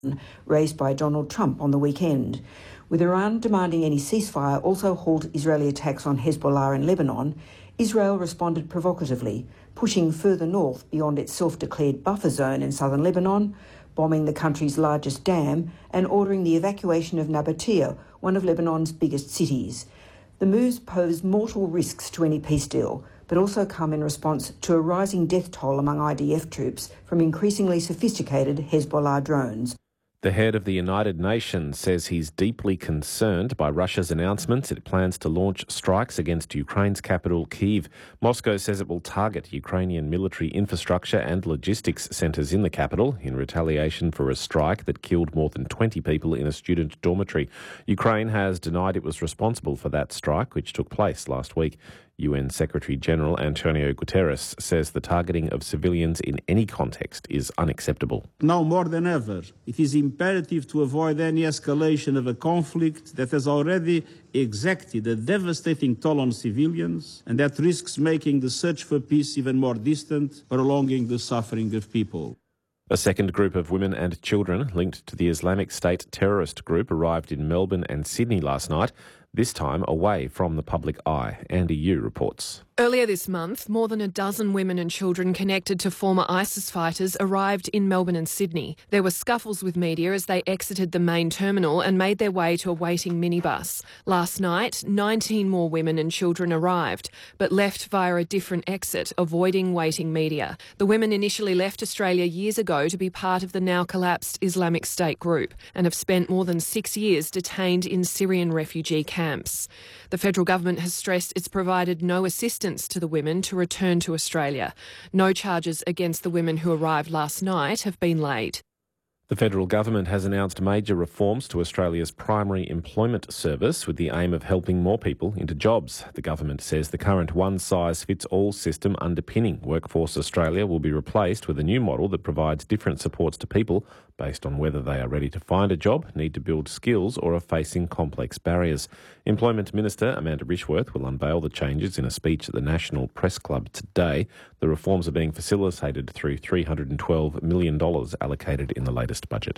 raised by Donald Trump on the weekend. With Iran demanding any ceasefire also halt Israeli attacks on Hezbollah in Lebanon, Israel responded provocatively, pushing further north beyond its self-declared buffer zone in southern Lebanon, bombing the country's largest dam and ordering the evacuation of Nabatea, one of Lebanon's biggest cities. The moves pose mortal risks to any peace deal, but also come in response to a rising death toll among IDF troops from increasingly sophisticated Hezbollah drones. The head of the United Nations says he's deeply concerned by Russia's announcements it plans to launch strikes against Ukraine's capital, Kyiv. Moscow says it will target Ukrainian military infrastructure and logistics centres in the capital in retaliation for a strike that killed more than 20 people in a student dormitory. Ukraine has denied it was responsible for that strike, which took place last week. UN Secretary-General Antonio Guterres says the targeting of civilians in any context is unacceptable. Now more than ever, it is imperative to avoid any escalation of a conflict that has already exacted a devastating toll on civilians and that risks making the search for peace even more distant, prolonging the suffering of people. A second group of women and children linked to the Islamic State terrorist group arrived in Melbourne and Sydney last night, this time away from the public eye. Andy Yu reports. Earlier this month, more than a dozen women and children connected to former ISIS fighters arrived in Melbourne and Sydney. There were scuffles with media as they exited the main terminal and made their way to a waiting minibus. Last night, 19 more women and children arrived, but left via a different exit, avoiding waiting media. The women initially left Australia years ago to be part of the now collapsed Islamic State group and have spent more than 6 years detained in Syrian refugee camps. The federal government has stressed it's provided no assistance to the women to return to Australia. No charges against the women who arrived last night have been laid. The federal government has announced major reforms to Australia's primary employment service with the aim of helping more people into jobs. The government says the current one-size-fits-all system underpinning Workforce Australia will be replaced with a new model that provides different supports to people based on whether they are ready to find a job, need to build skills or are facing complex barriers. Employment Minister Amanda Rishworth will unveil the changes in a speech at the National Press Club today. The reforms are being facilitated through $312 million allocated in the latest budget.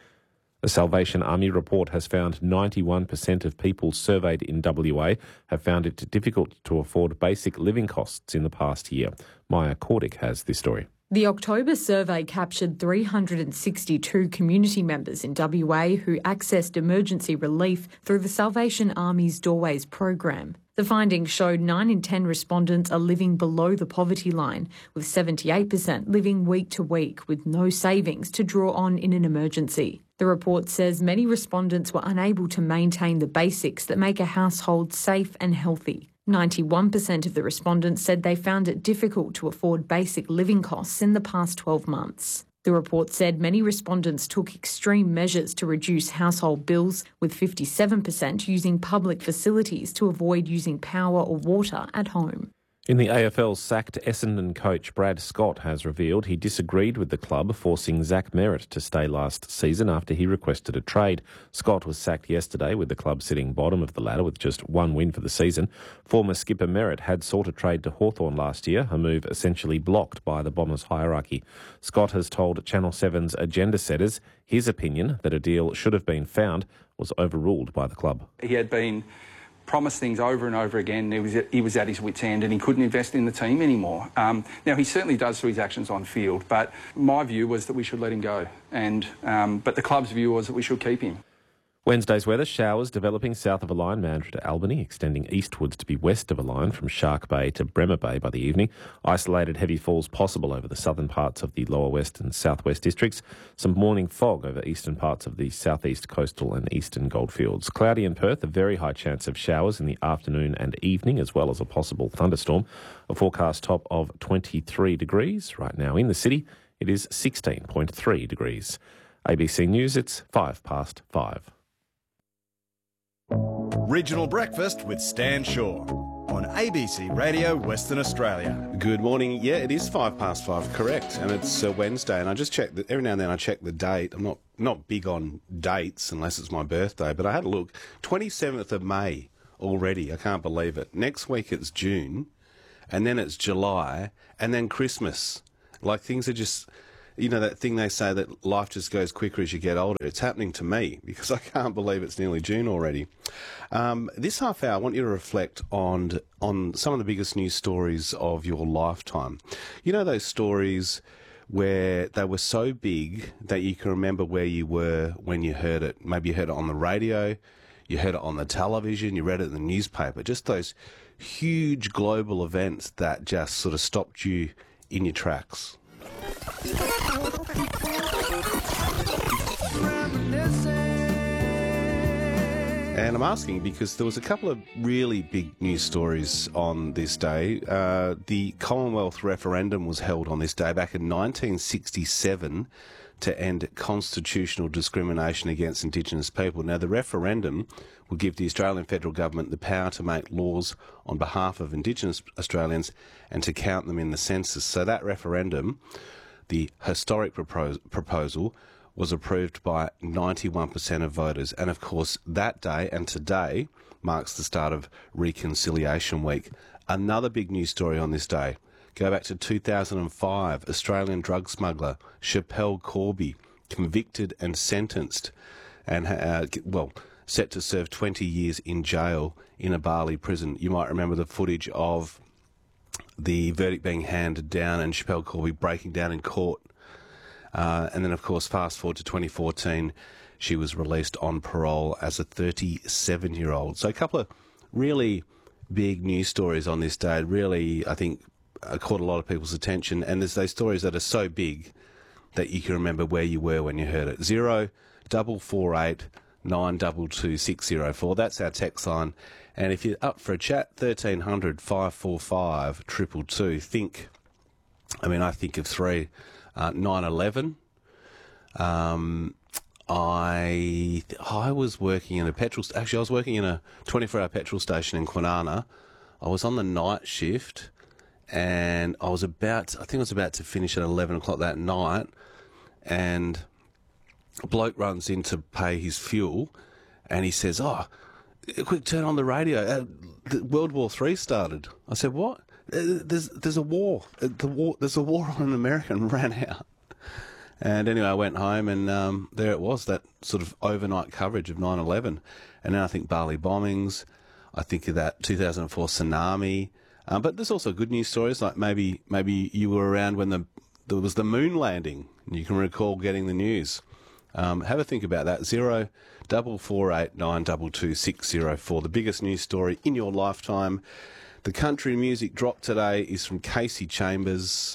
A Salvation Army report has found 91% of people surveyed in WA have found it difficult to afford basic living costs in the past year. Maya Cordick has this story. The October survey captured 362 community members in WA who accessed emergency relief through the Salvation Army's Doorways program. The findings showed 9 in 10 respondents are living below the poverty line, with 78% living week to week with no savings to draw on in an emergency. The report says many respondents were unable to maintain the basics that make a household safe and healthy. 91% of the respondents said they found it difficult to afford basic living costs in the past 12 months. The report said many respondents took extreme measures to reduce household bills, with 57% using public facilities to avoid using power or water at home. In the AFL, sacked Essendon coach Brad Scott has revealed he disagreed with the club forcing Zach Merritt to stay last season after he requested a trade. Scott was sacked yesterday with the club sitting bottom of the ladder with just one win for the season. Former skipper Merritt had sought a trade to Hawthorn last year, a move essentially blocked by the Bombers hierarchy. Scott has told Channel 7's Agenda Setters his opinion that a deal should have been found was overruled by the club. He had been promised things over and over again. He was at his wit's end and he couldn't invest in the team anymore. Now, he certainly does through his actions on field, but my view was that we should let him go. But the club's view was that we should keep him. Wednesday's weather, showers developing south of a line, Mandurah to Albany, extending eastwards to be west of a line from Shark Bay to Bremer Bay by the evening. Isolated heavy falls possible over the southern parts of the lower west and southwest districts. Some morning fog over eastern parts of the southeast coastal and eastern goldfields. Cloudy in Perth, a very high chance of showers in the afternoon and evening, as well as a possible thunderstorm. A forecast top of 23 degrees. Right now in the city, it is 16.3 degrees. ABC News, it's 5:05. Regional Breakfast with Stan Shaw on ABC Radio Western Australia. Good morning. Yeah, it is 5:05, correct. And it's Wednesday, and I just check that every now and then I check the date. I'm not big on dates unless it's my birthday, but I had a look. 27th of May already. I can't believe it. Next week it's June, and then it's July, and then Christmas. Like, things are just... You know that thing they say that life just goes quicker as you get older? It's happening to me because I can't believe it's nearly June already. This half hour, I want you to reflect on some of the biggest news stories of your lifetime. You know those stories where they were so big that you can remember where you were when you heard it. Maybe you heard it on the radio, you heard it on the television, you read it in the newspaper. Just those huge global events that just sort of stopped you in your tracks. And I'm asking because there was a couple of really big news stories on this day. The Commonwealth referendum was held on this day back in 1967 to end constitutional discrimination against Indigenous people. Now, the referendum will give the Australian federal government the power to make laws on behalf of Indigenous Australians and to count them in the census. So that referendum, the historic proposal, was approved by 91% of voters. And of course, that day and today marks the start of Reconciliation Week. Another big news story on this day. Go back to 2005, Australian drug smuggler Schapelle Corby, convicted and sentenced and, set to serve 20 years in jail in a Bali prison. You might remember the footage of the verdict being handed down and Schapelle Corby breaking down in court. And then, of course, fast forward to 2014, she was released on parole as a 37-year-old. So a couple of really big news stories on this day. Really, I think, caught a lot of people's attention. And there's those stories that are so big that you can remember where you were when you heard it. 0448 922 604. That's our text line. And if you're up for a chat, 1300 545 222. I think of three. 9/11. I was working in a I was working in a 24-hour petrol station in Kwinana. I was on the night shift, and I was about to finish at 11 o'clock that night, and a bloke runs in to pay his fuel, and he says, "Oh, quick, turn on the radio. World War III started." I said, "What?" There's a war. There's a war on in America, and ran out. And anyway, I went home, and there it was, that sort of overnight coverage of 9/11. And then I think Bali bombings. I think of that 2004 tsunami. But there's also good news stories, like maybe you were around when there was the moon landing, and you can recall getting the news. Have a think about that. 0448 922 604. The biggest news story in your lifetime. The country music drop today is from Casey Chambers.